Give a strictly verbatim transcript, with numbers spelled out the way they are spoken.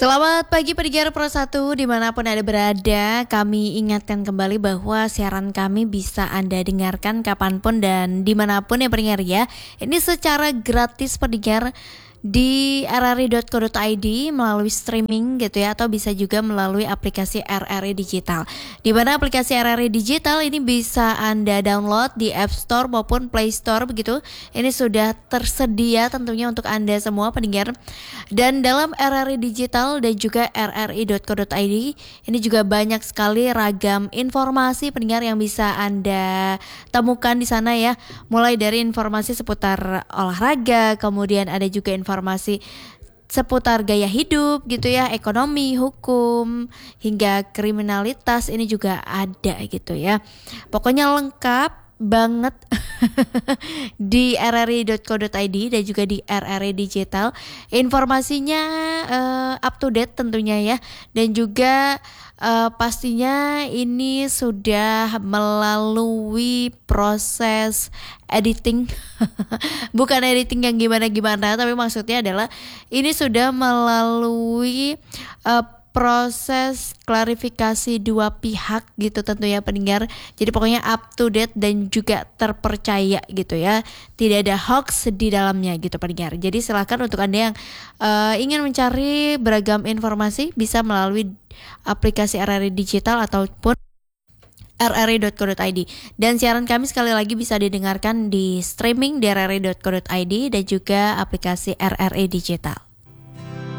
Selamat pagi pendengar Pro satu dimanapun Anda berada. Kami ingatkan kembali bahwa siaran kami bisa Anda dengarkan kapanpun dan dimanapun ya pendengar ya. Ini secara gratis pendengar di r r i dot co dot i d melalui streaming gitu ya, atau bisa juga melalui aplikasi R R I Digital. Di mana aplikasi R R I Digital ini bisa Anda download di App Store maupun Play Store begitu. Ini sudah tersedia tentunya untuk Anda semua pendengar. Dan dalam R R I Digital dan juga r r i dot co dot i d ini juga banyak sekali ragam informasi pendengar yang bisa Anda temukan di sana ya. Mulai dari informasi seputar olahraga, kemudian ada juga informasi informasi seputar gaya hidup gitu ya, ekonomi, hukum, hingga kriminalitas ini juga ada gitu ya. Pokoknya lengkap banget di r r i dot co dot i d dan juga di R R I Digital. Informasinya uh, up to date tentunya ya, dan juga uh, pastinya ini sudah melalui proses editing. Bukan editing yang gimana-gimana, tapi maksudnya adalah ini sudah melalui uh, proses klarifikasi dua pihak gitu tentunya pendengar. Jadi pokoknya up to date dan juga terpercaya gitu ya. Tidak ada hoax di dalamnya gitu pendengar. Jadi silakan untuk Anda yang uh, ingin mencari beragam informasi bisa melalui aplikasi R R I Digital ataupun r r i dot co dot i d. Dan siaran kami sekali lagi bisa didengarkan di streaming di r r i dot co dot i d dan juga aplikasi R R I Digital.